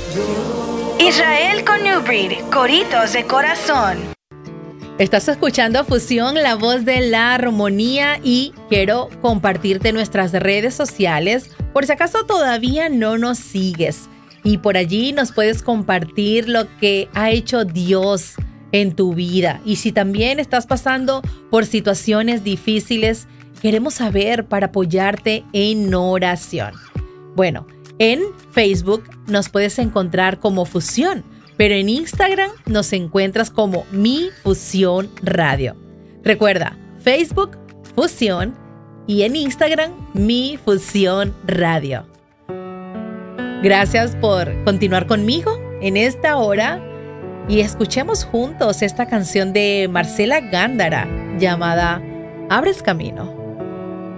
Israel con New Breed, Coritos de Corazón. Estás escuchando Fusión, la voz de la armonía, y quiero compartirte nuestras redes sociales por si acaso todavía no nos sigues. Y por allí nos puedes compartir lo que ha hecho Dios en tu vida. Y si también estás pasando por situaciones difíciles, queremos saber para apoyarte en oración. Bueno, en Facebook nos puedes encontrar como Fusión, pero en Instagram nos encuentras como Mi Fusión Radio. Recuerda, Facebook Fusión y en Instagram Mi Fusión Radio. Gracias por continuar conmigo en esta hora y escuchemos juntos esta canción de Marcela Gándara llamada Abres Camino.